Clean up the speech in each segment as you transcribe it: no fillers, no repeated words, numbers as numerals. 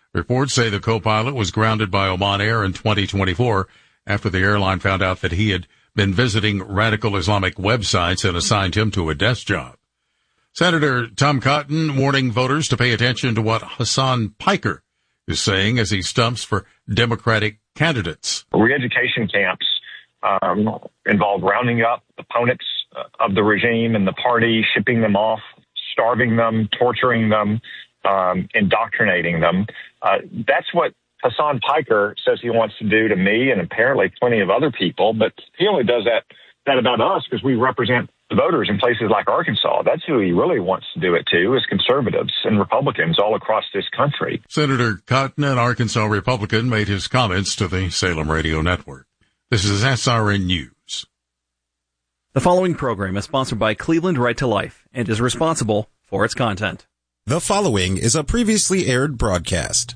Reports say the co-pilot was grounded by Oman Air in 2024 after the airline found out that he had been visiting radical Islamic websites and assigned him to a desk job. Senator Tom Cotton warning voters to pay attention to what Hasan Piker is saying as he stumps for Democratic candidates. Re-education camps involve rounding up opponents of the regime and the party, shipping them off, starving them, torturing them, indoctrinating them. That's what Hasan Piker says he wants to do to me and apparently plenty of other people, but he only does that about us because we represent the voters in places like Arkansas. That's who he really wants to do it to, is conservatives and Republicans all across this country. Senator Cotton, an Arkansas Republican, made his comments to the Salem Radio Network. This is SRN News. The following program is sponsored by Cleveland Right to Life and is responsible for its content. The following is a previously aired broadcast.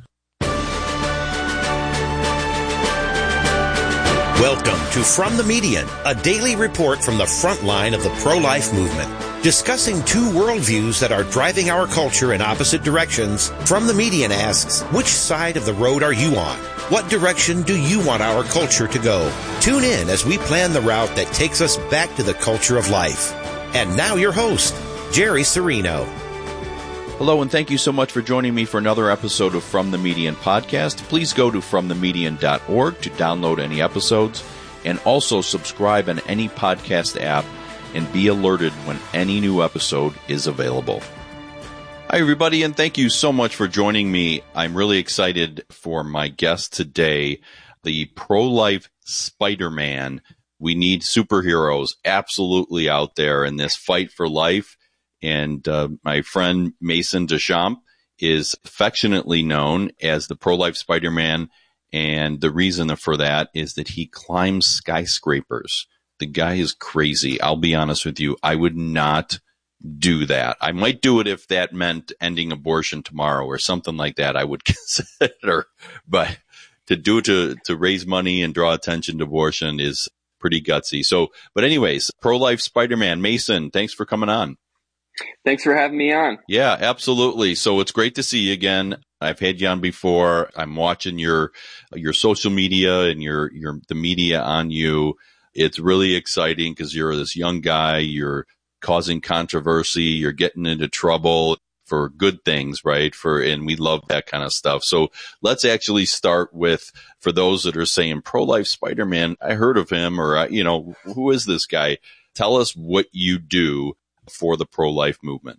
Welcome to From the Median, a daily report from the front line of the pro-life movement. Discussing two worldviews that are driving our culture in opposite directions, From the Median asks, which side of the road are you on? What direction do you want our culture to go? Tune in as we plan the route that takes us back to the culture of life. And now your host, Jerry Serino. Hello, and thank you so much for joining me for another episode of From the Median podcast. Please go to fromthemedian.org to download any episodes and also subscribe on any podcast app and be alerted when any new episode is available. Hi, everybody, and thank you so much for joining me. I'm really excited for my guest today, the pro-life Spider-Man. We need superheroes absolutely out there in this fight for life. And my friend Mason Deschamps is affectionately known as the pro-life Spider-Man. And the reason for that is that he climbs skyscrapers. The guy is crazy. I'll be honest with you. I would not do that. I might do it if that meant ending abortion tomorrow or something like that. I would consider. But to do it to raise money and draw attention to abortion is pretty gutsy. So, but anyways, pro-life Spider-Man. Mason, thanks for coming on. Thanks for having me on. Yeah, absolutely. So it's great to see you again. I've had you on before. I'm watching your social media and the media on you. It's really exciting because you're this young guy. You're causing controversy. You're getting into trouble for good things, right? And we love that kind of stuff. So let's actually start with, for those that are saying pro-life Spider-Man, I heard of him, or who is this guy? Tell us what you do for the pro-life movement.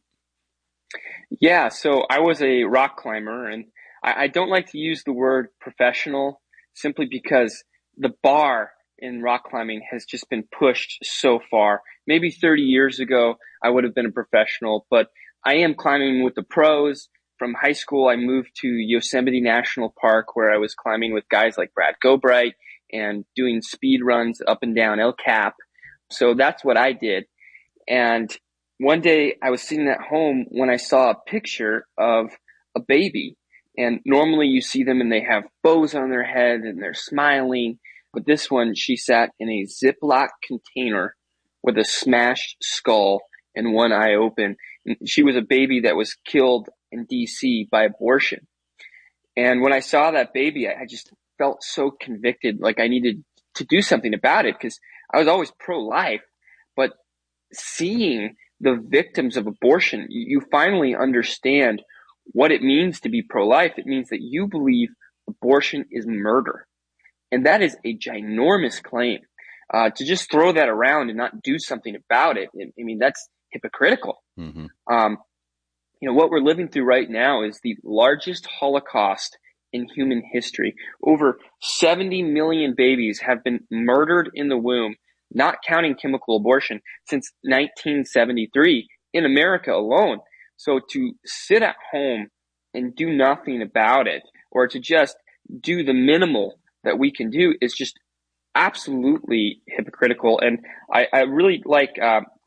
Yeah, so I was a rock climber, and I don't like to use the word professional simply because the bar in rock climbing has just been pushed so far. Maybe 30 years ago, I would have been a professional, but I am climbing with the pros. From high school, I moved to Yosemite National Park, where I was climbing with guys like Brad Gobright and doing speed runs up and down El Cap. So that's what I did. And one day I was sitting at home when I saw a picture of a baby, and normally you see them and they have bows on their head and they're smiling. But this one, she sat in a Ziploc container with a smashed skull and one eye open. And she was a baby that was killed in DC by abortion. And when I saw that baby, I just felt so convicted, like I needed to do something about it, because I was always pro-life. But seeing the victims of abortion, you finally understand what it means to be pro-life. It means that you believe abortion is murder. And that is a ginormous claim. To just throw that around and not do something about it, I mean, that's hypocritical. Mm-hmm. What we're living through right now is the largest Holocaust in human history. Over 70 million babies have been murdered in the womb, not counting chemical abortion, since 1973 in America alone. So to sit at home and do nothing about it, or to just do the minimal that we can do, is just absolutely hypocritical. And I really like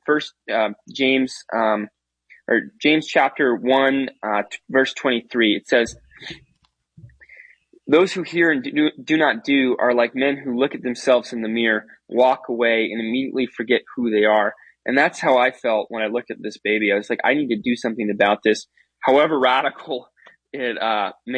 James chapter 1, verse 23. It says, "Those who hear and do not do are like men who look at themselves in the mirror, walk away, and immediately forget who they are." And that's how I felt when I looked at this baby. I was like, I need to do something about this, however radical it may